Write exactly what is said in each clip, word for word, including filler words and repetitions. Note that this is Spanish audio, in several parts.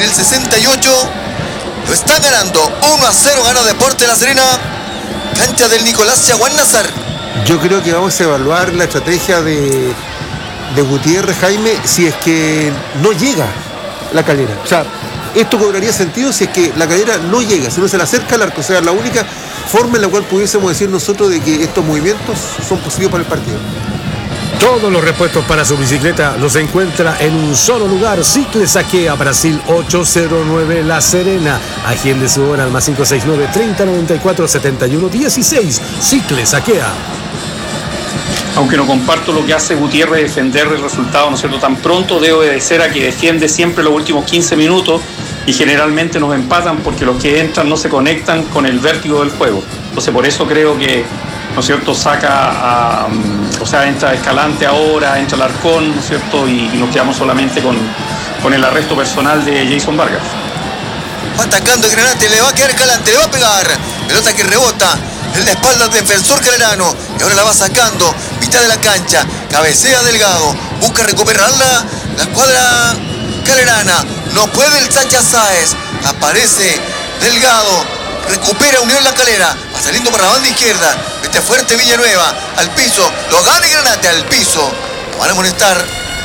el sesenta y ocho. Lo está ganando uno a cero, gana Deportes La Serena. Cancha del Nicolás Yaguán Nazar. Yo creo que vamos a evaluar la estrategia de, de Gutiérrez, Jaime, si es que no llega La Calera. O sea, esto cobraría sentido si es que La Calera no llega, si no se le acerca al arco. O sea, la única forma en la cual pudiésemos decir nosotros de que estos movimientos son positivos para el partido. Todos los repuestos para su bicicleta los encuentra en un solo lugar. Cicles Aquea, Brasil ocho cero nueve La Serena. Agende su hora al más cinco seis nueve, treinta noventa y cuatro, setenta y uno dieciséis. Cicles Aquea. Aunque no comparto lo que hace Gutiérrez, defender el resultado, ¿no es cierto?, tan pronto, debe obedecer a que defiende siempre los últimos quince minutos y generalmente nos empatan porque los que entran no se conectan con el vértigo del juego. Entonces por eso creo que, ¿no es cierto?, saca a, o sea, entra Escalante ahora, entra Alarcón, ¿no es cierto?, y, y nos quedamos solamente con, con el arresto personal de Jason Vargas. Va atacando Granate, le va a quedar Escalante, le va a pegar. Pelota que rebota en la espalda del defensor calerano. Y ahora la va sacando, mitad de la cancha. Cabecea Delgado, busca recuperarla. La escuadra calerana. No puede el Sánchez Sáez. Aparece Delgado. Recupera Unión La Calera. Va saliendo por la banda izquierda. Mete fuerte Villanueva. Al piso. Lo gana Granate al piso. Lo van a molestar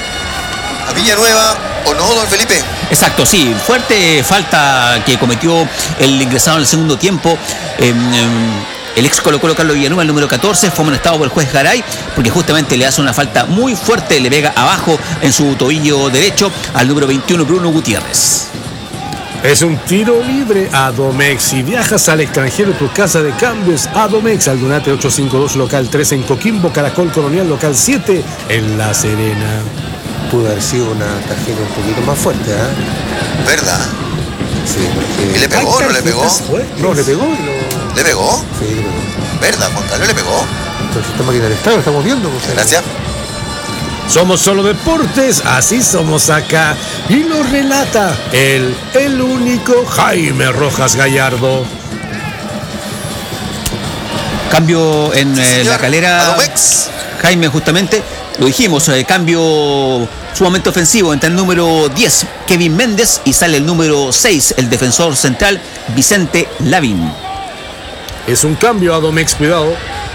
a Villanueva. ¿O no, don Felipe? Exacto, sí. Fuerte falta que cometió el ingresado en el segundo tiempo. Eh, eh, el ex Colo Colo Carlos Villanueva, el número catorce, fue amonestado por el juez Garay porque justamente le hace una falta muy fuerte, le pega abajo en su tobillo derecho al número veintiuno, Bruno Gutiérrez. Es un tiro libre a Domex. Si viajas al extranjero, tu casa de cambios a Domex. Aldunate ochocientos cincuenta y dos, local tres en Coquimbo, Caracol Colonial, local siete en La Serena. Pudo haber sido una tarjeta un poquito más fuerte, ¿eh? ¿Verdad? Sí, porque... ¿Y le pegó o no le pegó? No, le pegó y lo... ¿Le pegó? Sí, le pegó. ¿Verdad, Juan Carlos? ¿Le pegó? Entonces esta máquina del Estado lo estamos viendo. Pues, gracias. Somos solo deportes, así somos acá. Y lo relata el, el único Jaime Rojas Gallardo. Cambio en eh, La Calera. Jaime, justamente, lo dijimos, eh, cambio sumamente ofensivo entre el número diez, Kevin Méndez, y sale el número seis, el defensor central, Vicente Lavín. Es un cambio a Domex, cuidado.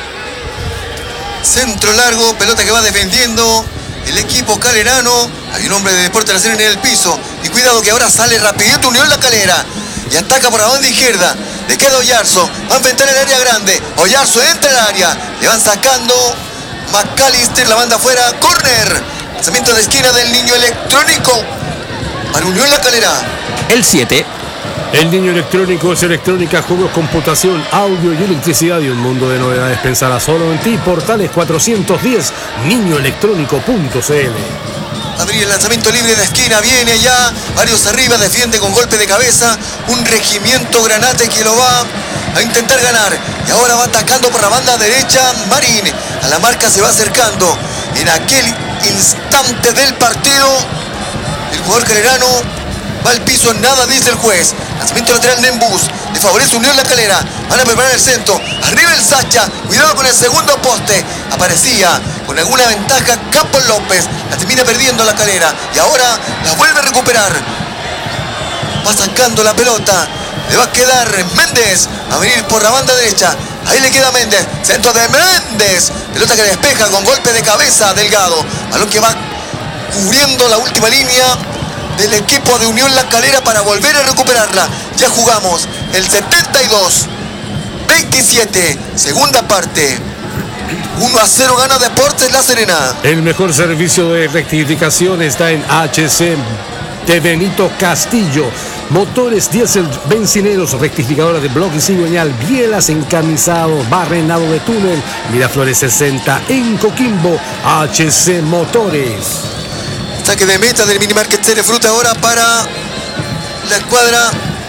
Centro largo, pelota que va defendiendo el equipo calerano. Hay un hombre de Deportes La Serena en el piso. Y cuidado que ahora sale rapidito Unión La Calera. Y ataca por la banda izquierda. Le queda Oyarzo. Va a enfrentar el área grande. Oyarzo entra al área. Le van sacando McAllister, la banda afuera. Corner. Lanzamiento de esquina del Niño Electrónico para Unión La Calera. El siete. El Niño Electrónico es electrónica, juegos, computación, audio y electricidad y un mundo de novedades pensará solo en ti. Portales cuatrocientos diez, niño electrónico punto c l. Abrir el lanzamiento libre de esquina, viene ya, varios arriba, defiende con golpe de cabeza, un regimiento Granate que lo va a intentar ganar, y ahora va atacando por la banda derecha Marín, a la marca se va acercando, en aquel instante del partido, el jugador calerano va al piso, nada dice el juez, lanzamiento lateral Nembus, le favorece Unión La Calera, van a preparar el centro, arriba el Sacha, cuidado con el segundo poste, aparecía con alguna ventaja Campos López, la termina perdiendo La Calera, y ahora la vuelve a recuperar, va sacando la pelota, le va a quedar Méndez, a venir por la banda derecha, ahí le queda Méndez, centro de Méndez, pelota que despeja con golpe de cabeza Delgado, balón que va cubriendo la última línea del equipo de Unión La Calera para volver a recuperarla. Ya jugamos el setenta y dos veintisiete, segunda parte. uno a cero gana Deportes La Serena. El mejor servicio de rectificación está en H C de Benito Castillo. Motores diésel, bencineros, rectificadora de bloque y cigüeñal, bielas, encamisados, barrenado de túnel. Miraflores sesenta en Coquimbo. H C Motores. Saque de meta del Minimarket de fruta ahora para la escuadra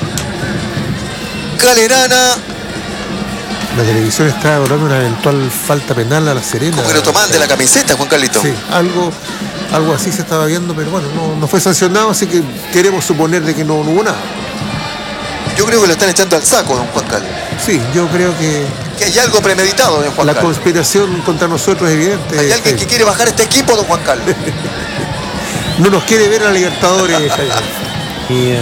calerana. La televisión está evaluando una eventual falta penal a La Serena. Como que lo toman de la camiseta, Juan Carlito. Sí, algo, algo así se estaba viendo, pero bueno, no, no fue sancionado, así que queremos suponer de que no, no hubo nada. Yo creo que lo están echando al saco, don Juan Carlos. Sí, yo creo que... Que hay algo premeditado, don Juan La Carlos. conspiración contra nosotros es evidente. Hay alguien que quiere bajar este equipo, don Juan Carlos. No nos quiere ver a Libertadores. Y, uh,